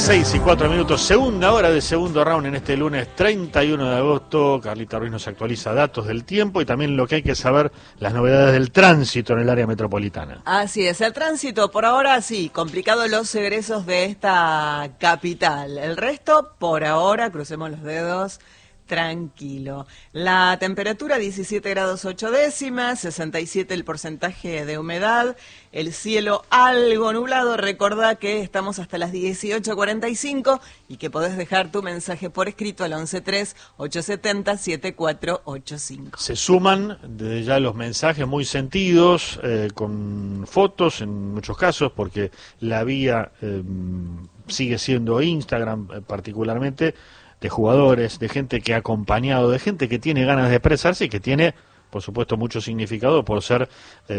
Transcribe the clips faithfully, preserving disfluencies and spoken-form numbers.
seis y cuatro minutos, segunda hora de segundo round en este lunes treinta y uno de agosto. Carlita Ruiz nos actualiza datos del tiempo y también lo que hay que saber, las novedades del tránsito en el área metropolitana. Así es, el tránsito por ahora sí, complicado los egresos de esta capital. El resto, por ahora, crucemos los dedos, tranquilo. La temperatura diecisiete grados ocho décimas, sesenta y siete el porcentaje de humedad, el cielo algo nublado. Recordá que estamos hasta las dieciocho cuarenta y cinco y que podés dejar tu mensaje por escrito al once tres, ocho siete cero, siete cuatro ocho cinco. Se suman desde ya los mensajes muy sentidos, eh, con fotos en muchos casos, porque la vía eh, sigue siendo Instagram eh, particularmente, de jugadores, de gente que ha acompañado, de gente que tiene ganas de expresarse y que tiene, por supuesto, mucho significado por ser,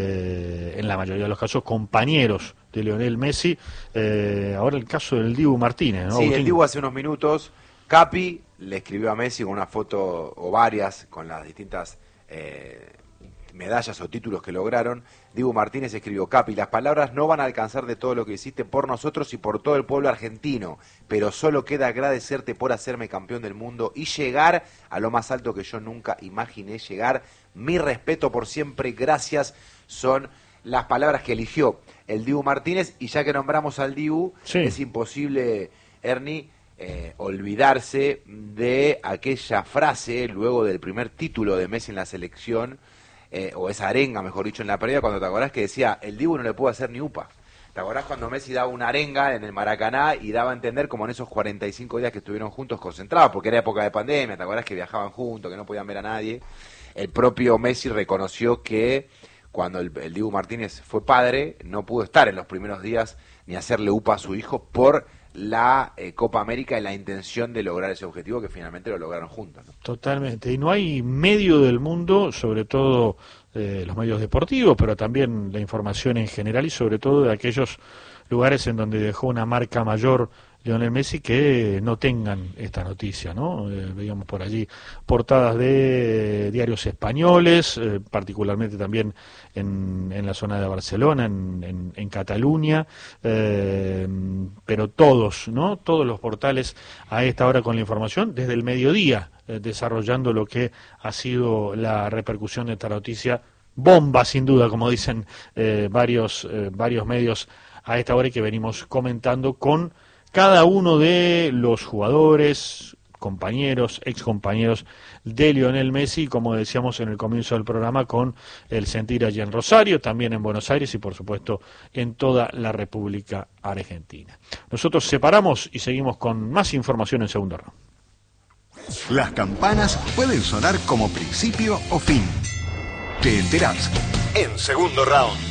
eh, en la mayoría de los casos, compañeros de Lionel Messi. Eh, ahora el caso del Dibu Martínez, ¿no? Sí, Agustín. el Dibu hace unos minutos, Capi le escribió a Messi con una foto o varias con las distintas eh, medallas o títulos que lograron. Dibu Martínez escribió: Capi, las palabras no van a alcanzar de todo lo que hiciste por nosotros y por todo el pueblo argentino, pero solo queda agradecerte por hacerme campeón del mundo y llegar a lo más alto que yo nunca imaginé llegar. Mi respeto por siempre, gracias. Son las palabras que eligió el Dibu Martínez. Y ya que nombramos al Dibu, sí, es imposible, Ernie, eh, olvidarse de aquella frase luego del primer título de Messi en la selección, Eh, o esa arenga, mejor dicho, en la previa, cuando te acordás que decía, el Dibu no le pudo hacer ni upa. ¿Te acordás cuando Messi daba una arenga en el Maracaná y daba a entender como en esos cuarenta y cinco días que estuvieron juntos concentrados, porque era época de pandemia, ¿te acordás que viajaban juntos, que no podían ver a nadie? El propio Messi reconoció que cuando el, el Dibu Martínez fue padre, no pudo estar en los primeros días ni hacerle upa a su hijo por la eh, Copa América y la intención de lograr ese objetivo, que finalmente lo lograron juntos, ¿no? Totalmente, y no hay medio del mundo, sobre todo eh, los medios deportivos, pero también la información en general y sobre todo de aquellos lugares en donde dejó una marca mayor Lionel Messi, que no tengan esta noticia, ¿no? Eh, veíamos por allí portadas de diarios españoles, eh, particularmente también en, en la zona de Barcelona, en, en, en Cataluña, eh, pero todos, ¿no? Todos los portales a esta hora con la información, desde el mediodía, eh, desarrollando lo que ha sido la repercusión de esta noticia, bomba sin duda, como dicen eh, varios, eh, varios medios a esta hora, y que venimos comentando con cada uno de los jugadores, compañeros, excompañeros de Lionel Messi, como decíamos en el comienzo del programa, con el sentir allí en Rosario, también en Buenos Aires y por supuesto en toda la República Argentina. Nosotros separamos y seguimos con más información en segundo round. Las campanas pueden sonar como principio o fin. Te enterás en segundo round.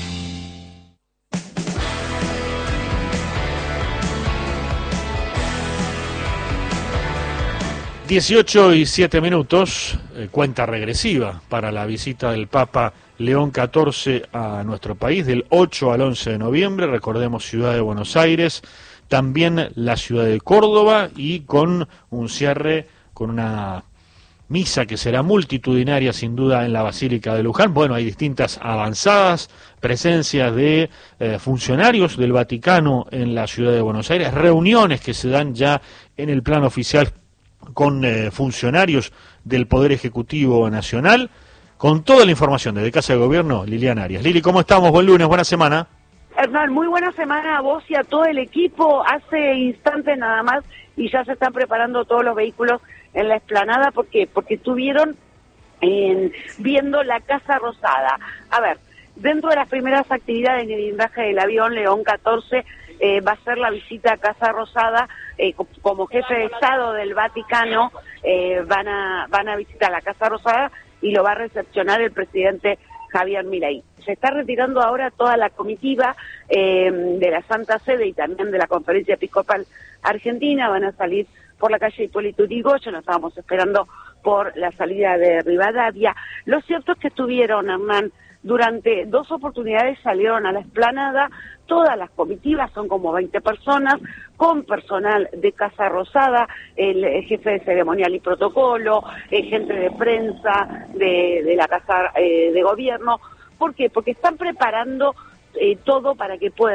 dieciocho y siete minutos, eh, cuenta regresiva para la visita del Papa León catorce a nuestro país, del ocho al once de noviembre, recordemos Ciudad de Buenos Aires, también la ciudad de Córdoba, y con un cierre, con una misa que será multitudinaria sin duda en la Basílica de Luján. Bueno, hay distintas avanzadas, presencias de eh, funcionarios del Vaticano en la Ciudad de Buenos Aires, reuniones que se dan ya en el plano oficial con eh, funcionarios del Poder Ejecutivo Nacional, con toda la información desde Casa de Gobierno, Liliana Arias. Lili, ¿cómo estamos? Buen lunes, buena semana. Hernán, muy buena semana a vos y a todo el equipo. Hace instantes nada más y ya se están preparando todos los vehículos en la explanada. ¿Por qué? Porque estuvieron en, viendo la Casa Rosada. A ver, dentro de las primeras actividades en el blindaje del avión León catorce, eh, va a ser la visita a Casa Rosada. Eh, como jefe de Estado del Vaticano, eh, van a van a visitar la Casa Rosada y lo va a recepcionar el presidente Javier Milei. Se está retirando ahora toda la comitiva eh, de la Santa Sede y también de la Conferencia Episcopal Argentina. Van a salir por la calle Hipólito Yrigoyen, lo estábamos esperando por la salida de Rivadavia. Lo cierto es que estuvieron, Hernán, durante dos oportunidades salieron a la explanada. Todas las comitivas, son como veinte personas, con personal de Casa Rosada, el, el jefe de ceremonial y protocolo, el gente de prensa de, de la Casa eh, de Gobierno. ¿Por qué? Porque están preparando eh, todo para que pueda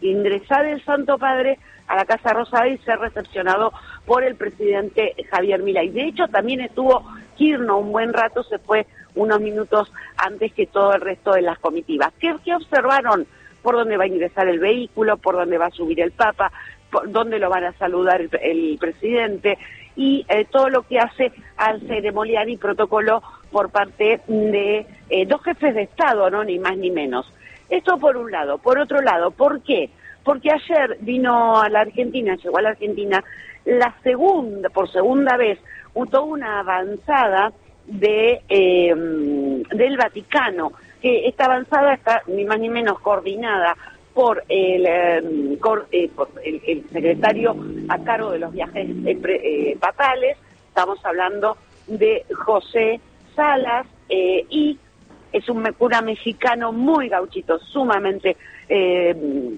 ingresar el Santo Padre a la Casa Rosada y ser recepcionado por el presidente Javier Milei. De hecho, también estuvo Kirchner un buen rato, se fue unos minutos antes que todo el resto de las comitivas. ¿Qué, qué observaron? Por dónde va a ingresar el vehículo, por dónde va a subir el Papa, por dónde lo van a saludar el, el presidente, y eh, todo lo que hace al ceremonial y protocolo por parte de eh, dos jefes de Estado, no ni más ni menos. Esto por un lado. Por otro lado, ¿por qué? Porque ayer vino a la Argentina, llegó a la Argentina, la segunda, por segunda vez, toda una avanzada de eh, del Vaticano, que esta avanzada está ni más ni menos coordinada por el, eh, cor, eh, por el, el secretario a cargo de los viajes eh, pre, eh, papales. Estamos hablando de José Salas, eh, y es un cura mexicano muy gauchito, sumamente eh,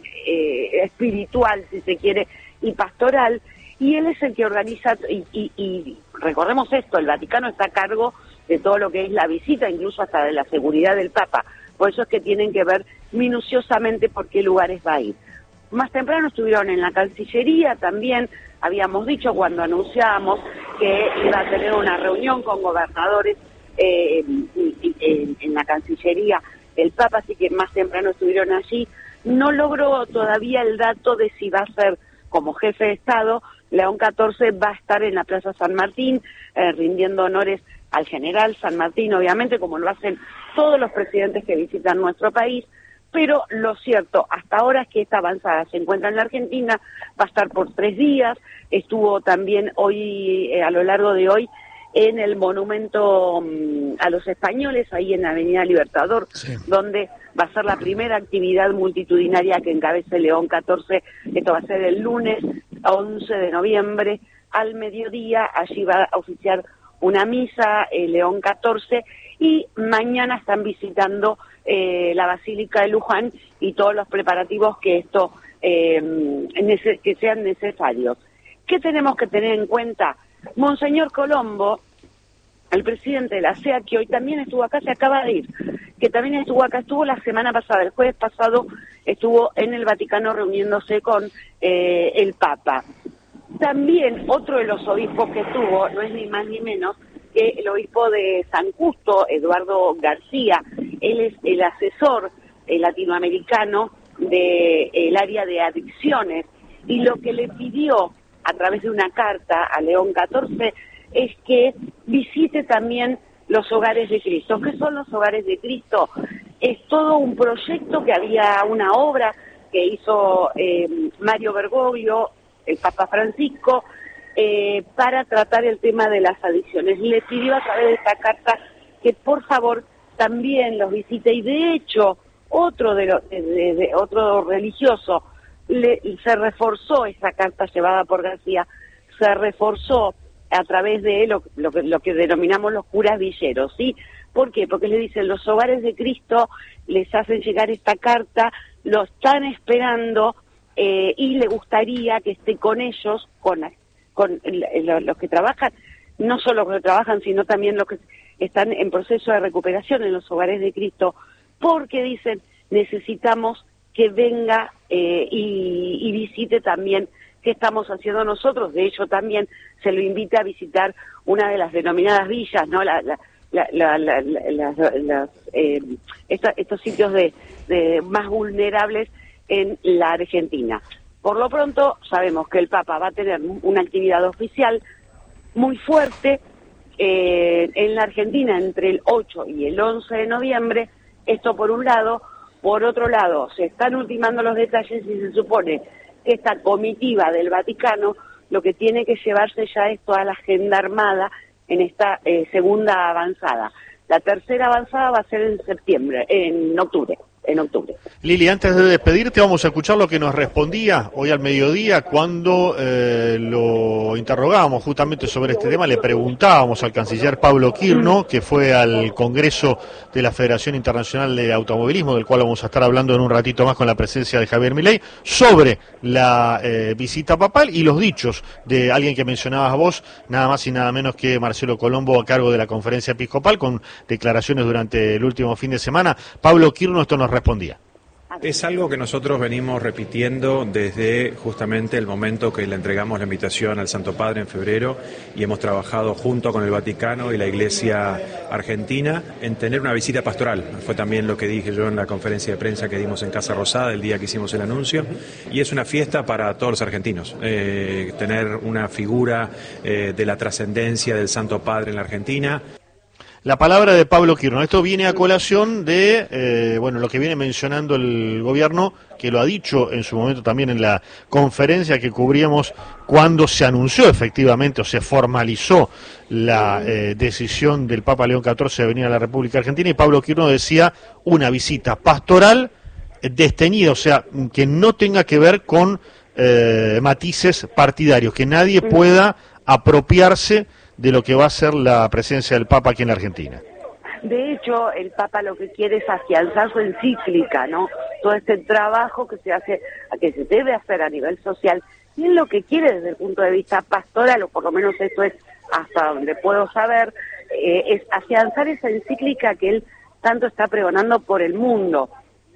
eh, espiritual, si se quiere, y pastoral, y él es el que organiza, y, y, y recordemos esto, el Vaticano está a cargo de todo lo que es la visita, incluso hasta de la seguridad del Papa, por eso es que tienen que ver minuciosamente por qué lugares va a ir. Más temprano estuvieron en la Cancillería también, habíamos dicho cuando anunciábamos que iba a tener una reunión con gobernadores eh, en, en la Cancillería el Papa, así que más temprano estuvieron allí. No logró todavía el dato de si va a ser como jefe de Estado. León catorce va a estar en la Plaza San Martín, eh, rindiendo honores al general San Martín, obviamente, como lo hacen todos los presidentes que visitan nuestro país, pero lo cierto hasta ahora es que esta avanzada se encuentra en la Argentina, va a estar por tres días, estuvo también hoy, eh, a lo largo de hoy, en el monumento um, a los españoles, ahí en la Avenida Libertador, sí, donde va a ser la primera actividad multitudinaria que encabece León catorce, esto va a ser el lunes once de noviembre, al mediodía, allí va a oficiar una misa, eh, León catorce, y mañana están visitando eh, la Basílica de Luján y todos los preparativos que esto eh, nece- que sean necesarios. ¿Qué tenemos que tener en cuenta? Monseñor Colombo, el presidente de la C E A, que hoy también estuvo acá, se acaba de ir, que también estuvo acá, estuvo la semana pasada, el jueves pasado, estuvo en el Vaticano reuniéndose con eh, el Papa. También otro de los obispos que estuvo, no es ni más ni menos que el obispo de San Justo, Eduardo García. Él es el asesor eh, latinoamericano del área de adicciones, y lo que le pidió a través de una carta a León catorce es que visite también los hogares de Cristo. ¿Qué son los hogares de Cristo? Es todo un proyecto, que había una obra que hizo eh, Mario Bergoglio, el Papa Francisco, eh, para tratar el tema de las adicciones. Le pidió a través de esta carta que por favor también los visite, y de hecho otro de, lo, de, de, de otro religioso le, se reforzó esa carta llevada por García, se reforzó a través de lo, lo, que, lo que denominamos los curas villeros, ¿sí? ¿Por qué? Porque le dicen, los hogares de Cristo les hacen llegar esta carta, lo están esperando, eh, y le gustaría que esté con ellos, con, con los que trabajan, no solo los que trabajan, sino también los que están en proceso de recuperación en los hogares de Cristo, porque dicen, necesitamos que venga eh, y, y visite también qué estamos haciendo nosotros. De hecho, también se lo invita a visitar una de las denominadas villas, ¿no? La, la, la, la, la, la, las, las, eh, esta, estos sitios de, de más vulnerables en la Argentina. Por lo pronto, sabemos que el Papa va a tener una actividad oficial muy fuerte eh, en la Argentina entre el ocho y el once de noviembre. Esto por un lado. Por otro lado, se están ultimando los detalles y se supone que esta comitiva del Vaticano lo que tiene que llevarse ya es toda la agenda armada en esta eh, segunda avanzada. La tercera avanzada va a ser en septiembre, en octubre. En octubre. Lili, antes de despedirte, vamos a escuchar lo que nos respondía hoy al mediodía cuando eh, lo interrogábamos justamente sobre este tema. Le preguntábamos al canciller Pablo Kirchner, que fue al Congreso de la Federación Internacional de Automovilismo, del cual vamos a estar hablando en un ratito más con la presencia de Javier Milei, sobre la eh, visita papal y los dichos de alguien que mencionabas vos, nada más y nada menos que Marcelo Colombo, a cargo de la Conferencia Episcopal, con declaraciones durante el último fin de semana. Pablo Kirchner esto nos respondía. Es algo que nosotros venimos repitiendo desde justamente el momento que le entregamos la invitación al Santo Padre en febrero y hemos trabajado junto con el Vaticano y la Iglesia Argentina en tener una visita pastoral. Fue también lo que dije yo en la conferencia de prensa que dimos en Casa Rosada el día que hicimos el anuncio, y es una fiesta para todos los argentinos. Eh, tener una figura eh, de la trascendencia del Santo Padre en la Argentina. La palabra de Pablo Quirno. Esto viene a colación de eh, bueno, lo que viene mencionando el gobierno, que lo ha dicho en su momento también en la conferencia que cubríamos cuando se anunció efectivamente o se formalizó la eh, decisión del Papa León catorce de venir a la República Argentina, y Pablo Quirno decía una visita pastoral desteñida, o sea, que no tenga que ver con eh, matices partidarios, que nadie pueda apropiarse de lo que va a ser la presencia del Papa aquí en la Argentina. De hecho, el Papa lo que quiere es afianzar su encíclica, ¿no? Todo este trabajo que se hace, que se debe hacer a nivel social, y él lo que quiere desde el punto de vista pastoral, o por lo menos esto es hasta donde puedo saber, eh, es afianzar esa encíclica que él tanto está pregonando por el mundo.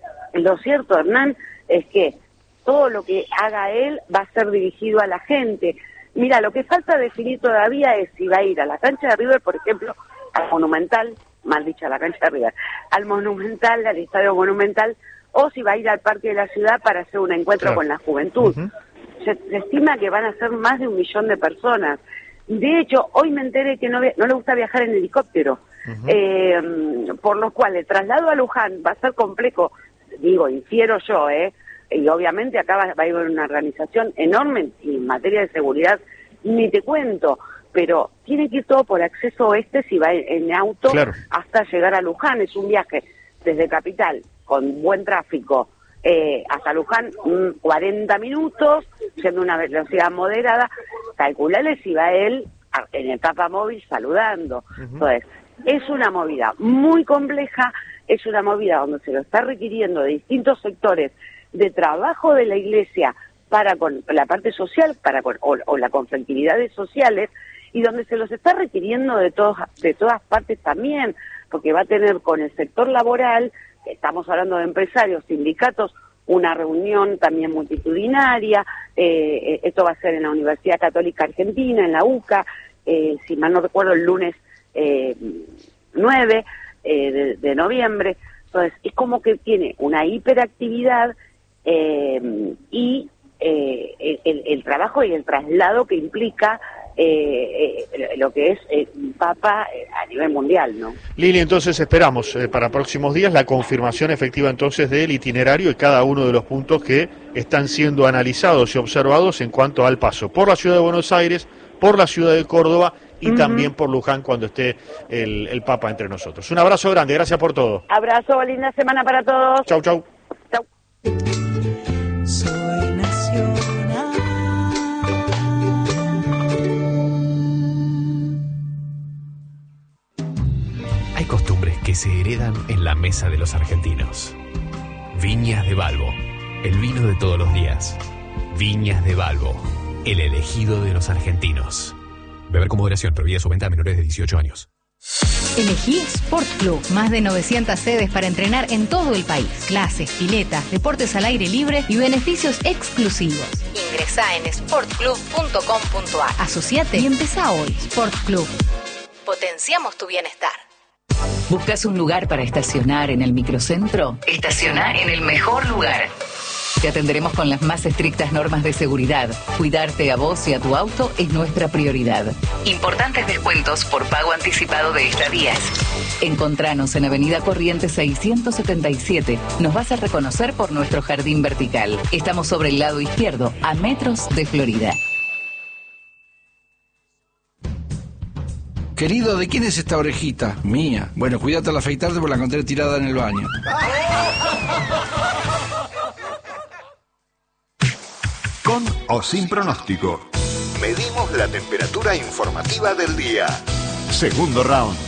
Lo cierto, Hernán, es que todo lo que haga él va a ser dirigido a la gente. Mira, lo que falta definir todavía es si va a ir a la cancha de River, por ejemplo, al Monumental, mal dicho, a la cancha de River, al Monumental, al Estadio Monumental, o si va a ir al Parque de la Ciudad para hacer un encuentro claro. con la juventud. Uh-huh. se, se estima que van a ser más de un millón de personas. De hecho, hoy me enteré que no, no le gusta viajar en helicóptero, uh-huh. eh, por lo cual el traslado a Luján va a ser complejo, digo, infiero yo, ¿eh? Y obviamente acá va, va a haber una organización enorme en materia de seguridad, ni te cuento, pero tiene que ir todo por acceso oeste si va en, en auto claro. hasta llegar a Luján. Es un viaje desde Capital con buen tráfico eh, hasta Luján, mmm, cuarenta minutos, siendo una velocidad moderada. Calculale si va él en etapa móvil saludando. Uh-huh. Entonces, es una movida muy compleja, es una movida donde se lo está requiriendo de distintos sectores de trabajo de la Iglesia para con la parte social, para con, o, o las conflictividades sociales, y donde se los está requiriendo de todos, de todas partes también, porque va a tener con el sector laboral, estamos hablando de empresarios, sindicatos, una reunión también multitudinaria. Eh, esto va a ser en la Universidad Católica Argentina, en la UCA, eh, si mal no recuerdo, el lunes eh, nueve eh, de, de noviembre. Entonces, es como que tiene una hiperactividad eh, y eh, el, el trabajo y el traslado que implica eh, eh, lo que es eh, Papa eh, a nivel mundial, ¿no? Lili, entonces esperamos eh, para próximos días la confirmación efectiva entonces del itinerario y cada uno de los puntos que están siendo analizados y observados en cuanto al paso por la ciudad de Buenos Aires, por la ciudad de Córdoba y uh-huh. también por Luján cuando esté el, el Papa entre nosotros. Un abrazo grande, gracias por todo. Abrazo, linda semana para todos. Chau, chau. Chau. Soy nacional. Hay costumbres que se heredan en la mesa de los argentinos. Viñas de Balbo, el vino de todos los días. Viñas de Balbo, el elegido de los argentinos. Beber con moderación, prohibida su venta a menores de dieciocho años. Elegí Sport Club, más de novecientas sedes para entrenar en todo el país. Clases, piletas, deportes al aire libre y beneficios exclusivos. Ingresá en sport club punto com punto a r. Asociate y empezá hoy. Sport Club. Potenciamos tu bienestar. ¿Buscas un lugar para estacionar en el microcentro? Estacioná en el mejor lugar. Te atenderemos con las más estrictas normas de seguridad. Cuidarte a vos y a tu auto es nuestra prioridad. Importantes descuentos por pago anticipado de estadías. Encontranos en Avenida Corrientes seiscientos setenta y siete. Nos vas a reconocer por nuestro jardín vertical. Estamos sobre el lado izquierdo, a metros de Florida. Querido, ¿de quién es esta orejita? Mía. Bueno, cuídate al afeitarte porque la encontré tirada en el baño. Con o sin pronóstico. Medimos la temperatura informativa del día. Segundo round.